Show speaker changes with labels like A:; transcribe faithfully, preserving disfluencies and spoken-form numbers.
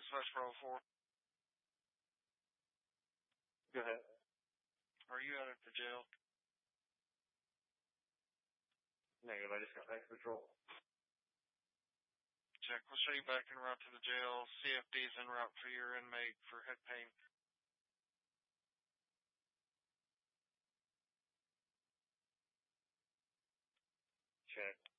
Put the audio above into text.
A: Dispatch Bravo four.
B: Go ahead.
A: Are you out at the jail?
B: Negative, I just got back to patrol.
A: Check. We'll show you back en route to the jail. C F D's en route for your inmate for head pain.
B: Check.